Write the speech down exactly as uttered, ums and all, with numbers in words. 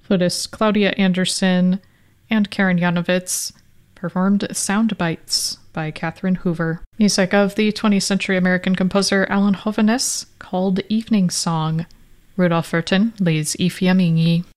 Flutist Claudia Anderson and Karen Yanovitz performed Sound Bites by Catherine Hoover. Music of the twentieth century American composer Alan Hovhaness called Evening Song. Rudolf Vertin leads I Fiamminghi.